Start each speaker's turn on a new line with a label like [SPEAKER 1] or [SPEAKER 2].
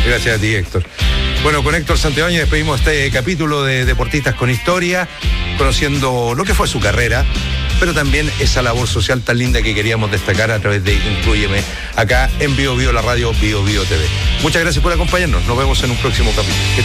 [SPEAKER 1] Gracias a ti, Héctor. Bueno, con Héctor Santibáñez despedimos este capítulo de Deportistas con Historia, conociendo lo que fue su carrera, pero también esa labor social tan linda que queríamos destacar a través de Inclúyeme, acá en Bio Bio, la radio Bio Bio TV. Muchas gracias por acompañarnos. Nos vemos en un próximo capítulo.